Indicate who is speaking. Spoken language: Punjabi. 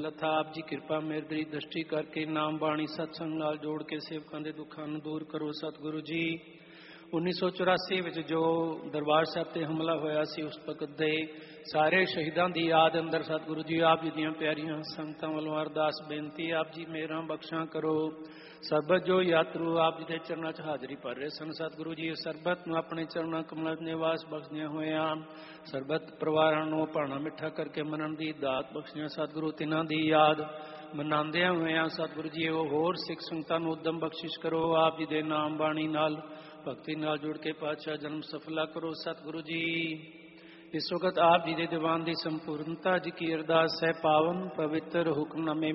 Speaker 1: ਲਥਾ ਆਪ ਜੀ ਕਿਰਪਾ ਮਿਹਰਬਾਨੀ ਦ੍ਰਿਸ਼ਟੀ ਕਰਕੇ ਨਾਮ ਬਾਣੀ ਸਤਸੰਗ ਨਾਲ ਜੋੜ ਕੇ ਸੇਵਕਾਂ ਦੇ ਦੁੱਖਾਂ ਨੂੰ ਦੂਰ ਕਰੋ ਸਤਿਗੁਰੂ ਜੀ। 1984 ਵਿੱਚ ਜੋ ਦਰਬਾਰ ਸਾਹਿਬ ਤੇ ਹਮਲਾ ਹੋਇਆ ਸੀ ਉਸ ਵਕਤ ਦੇ ਸਾਰੇ ਸ਼ਹੀਦਾਂ ਦੀ ਯਾਦ ਅੰਦਰ ਸਤਿਗੁਰੂ ਜੀ ਆਪ ਜੀ ਦੀਆਂ ਪਿਆਰੀਆਂ ਸੰਗਤਾਂ ਵੱਲੋਂ ਅਰਦਾਸ ਬੇਨਤੀ ਆਪ ਜੀ ਮੇਰਾਂ ਬਖਸ਼ਾਂ ਕਰੋ। ਸਰਬਤ ਜੋ ਯਾਤਰੂ ਆਪ ਜੀ ਦੇ ਚਰਨਾਂ 'ਚ ਹਾਜ਼ਰੀ ਭਰ ਰਹੇ ਸਨ ਸਤਿਗੁਰੂ ਜੀ ਸਰਬਤ ਨੂੰ ਆਪਣੇ ਚਰਨਾਂ ਕਮਲਾਂ 'ਚ ਨਿਵਾਸ ਬਖਸ਼ਦਿਆਂ ਹੋਇਆਂ ਸਰਬਤ ਪਰਿਵਾਰਾਂ ਨੂੰ ਭਾਣਾ ਮਿੱਠਾ ਕਰਕੇ ਮੰਨਣ ਦੀ ਦਾਤ ਬਖਸ਼ਦਿਆਂ ਸਤਿਗੁਰੂ ਤਿਨਾਂ ਦੀ ਯਾਦ ਮਨਾਉਂਦਿਆਂ ਹੋਇਆਂ ਸਤਿਗੁਰੂ ਜੀ ਉਹ ਹੋਰ ਸਿੱਖ ਸੰਗਤਾਂ ਨੂੰ ਉਦਮ ਬਖਸ਼ਿਸ਼ ਕਰੋ। ਆਪ ਜੀ ਦੇ ਨਾਮ ਬਾਣੀ ਨਾਲ ਭਗਤੀ ਨਾਲ ਜੁੜ ਕੇ ਪਾਤਸ਼ਾਹ ਜਨਮ ਸਫਲਾ ਕਰੋ ਸਤਿਗੁਰੂ ਜੀ। ਇਸ ਵਕਤ ਆਪ ਜੀ ਦੇ ਦੀਵਾਨ ਦੀ ਸੰਪੂਰਨਤਾ ਜੀ ਕੀ ਅਰਦਾਸ ਹੈ। ਪਾਵਨ ਪਵਿੱਤਰ ਹੁਕਮਨਾਮੇ